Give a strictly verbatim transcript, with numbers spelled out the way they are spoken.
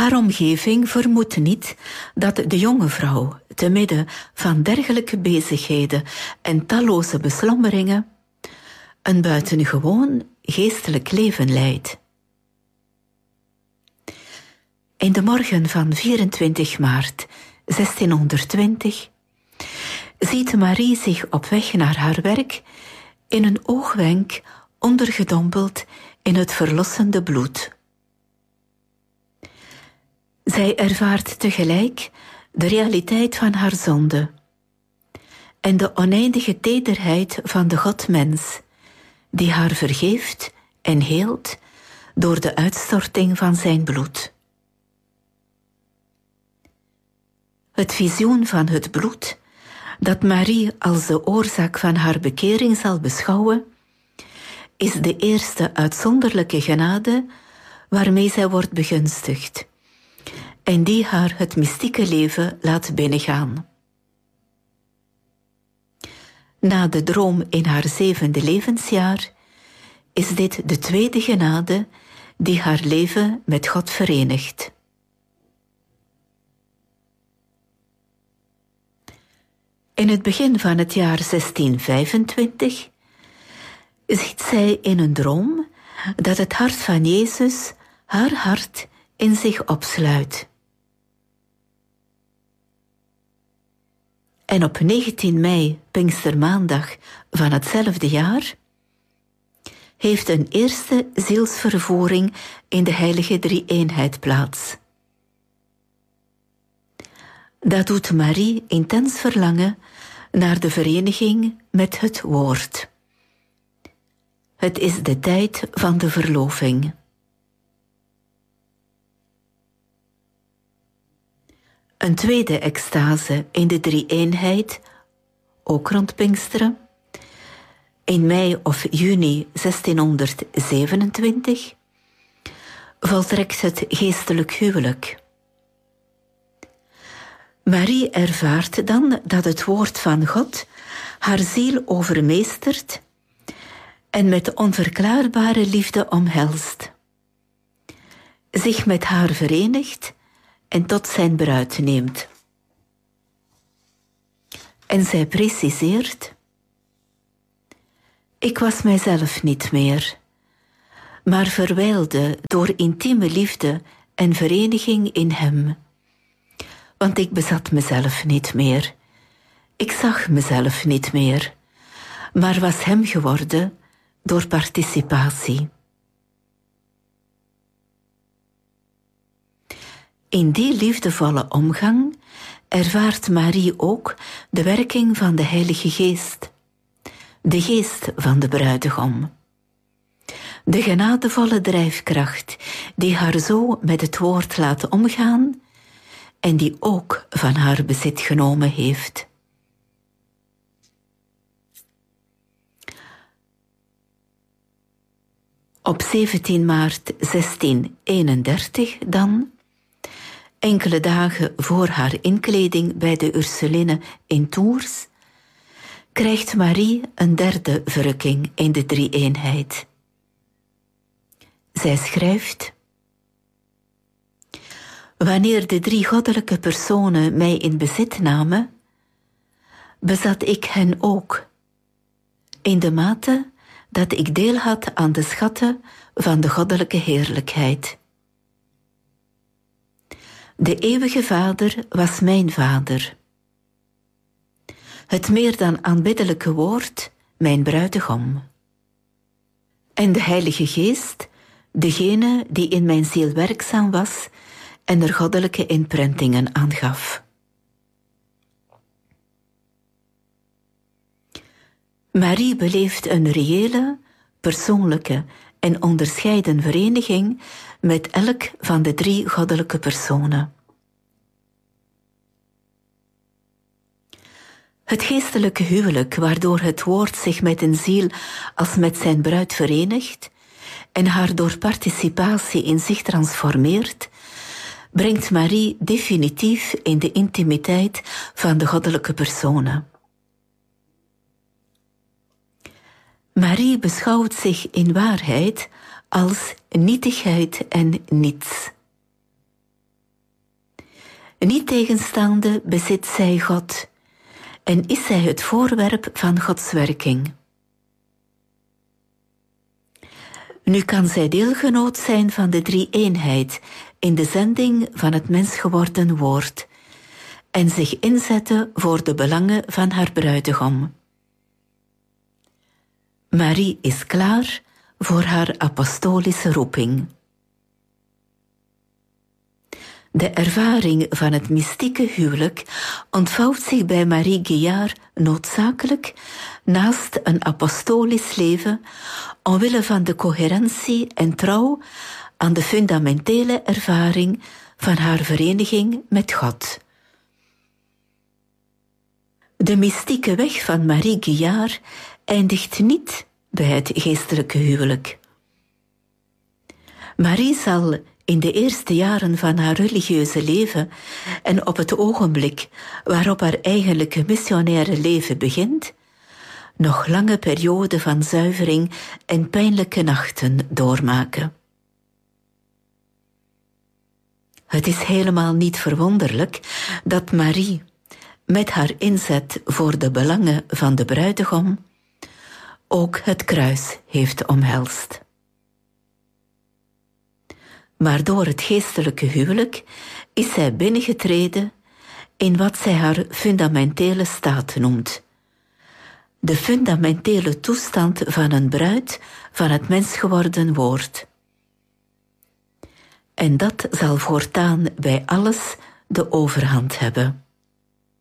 Haar omgeving vermoedt niet dat de jonge vrouw, te midden van dergelijke bezigheden en talloze beslommeringen, een buitengewoon geestelijk leven leidt. In de morgen van vierentwintig maart zestienhonderdtwintig ziet Marie zich op weg naar haar werk in een oogwenk ondergedompeld in het verlossende bloed. Zij ervaart tegelijk de realiteit van haar zonde en de oneindige tederheid van de God-mens, die haar vergeeft en heelt door de uitstorting van zijn bloed. Het visioen van het bloed, dat Marie als de oorzaak van haar bekering zal beschouwen, is de eerste uitzonderlijke genade waarmee zij wordt begunstigd en die haar het mystieke leven laat binnengaan. Na de droom in haar zevende levensjaar is dit de tweede genade die haar leven met God verenigt. In het begin van het jaar zestienhonderdvijfentwintig ziet zij in een droom dat het hart van Jezus haar hart in zich opsluit. En op negentien mei, Pinkstermaandag van hetzelfde jaar, heeft een eerste zielsvervoering in de heilige drie-eenheid plaats. Dat doet Marie intens verlangen naar de vereniging met het woord. Het is de tijd van de verloving. Een tweede extase in de drie-eenheid, ook rond Pinksteren, in mei of juni zestienhonderdzevenentwintig, voltrekt het geestelijk huwelijk. Marie ervaart dan dat het woord van God haar ziel overmeestert en met onverklaarbare liefde omhelst, zich met haar verenigt en tot zijn bruid neemt. En zij preciseert: ik was mijzelf niet meer, maar verwijlde door intieme liefde en vereniging in hem. Want ik bezat mezelf niet meer, ik zag mezelf niet meer, maar was hem geworden door participatie. In die liefdevolle omgang ervaart Marie ook de werking van de Heilige Geest, de geest van de bruidegom. De genadevolle drijfkracht die haar zo met het woord laat omgaan en die ook van haar bezit genomen heeft. Op zeventien maart zestienhonderdeenendertig dan, enkele dagen voor haar inkleding bij de Ursuline in Tours, krijgt Marie een derde verrukking in de drie-eenheid. Zij schrijft: wanneer de drie goddelijke personen mij in bezit namen, bezat ik hen ook, in de mate dat ik deel had aan de schatten van de goddelijke heerlijkheid. De eeuwige Vader was mijn Vader. Het meer dan aanbiddelijke woord, mijn bruidegom. En de Heilige Geest, degene die in mijn ziel werkzaam was en er goddelijke inprentingen aan gaf. Marie beleeft een reële, persoonlijke en onderscheiden vereniging met elk van de drie goddelijke personen. Het geestelijke huwelijk, waardoor het woord zich met een ziel als met zijn bruid verenigt en haar door participatie in zich transformeert, brengt Marie definitief in de intimiteit van de goddelijke personen. Marie beschouwt zich in waarheid als nietigheid en niets. Niettegenstaande bezit zij God en is zij het voorwerp van Gods werking. Nu kan zij deelgenoot zijn van de drie-eenheid in de zending van het mensgeworden woord en zich inzetten voor de belangen van haar bruidegom. Marie is klaar voor haar apostolische roeping. De ervaring van het mystieke huwelijk ontvouwt zich bij Marie Guillard noodzakelijk naast een apostolisch leven omwille van de coherentie en trouw aan de fundamentele ervaring van haar vereniging met God. De mystieke weg van Marie Guillard eindigt niet bij het geestelijke huwelijk. Marie zal in de eerste jaren van haar religieuze leven en op het ogenblik waarop haar eigenlijke missionaire leven begint, nog lange perioden van zuivering en pijnlijke nachten doormaken. Het is helemaal niet verwonderlijk dat Marie, met haar inzet voor de belangen van de bruidegom, ook het kruis heeft omhelst. Maar door het geestelijke huwelijk is zij binnengetreden in wat zij haar fundamentele staat noemt. De fundamentele toestand van een bruid van het mensgeworden woord. En dat zal voortaan bij alles de overhand hebben.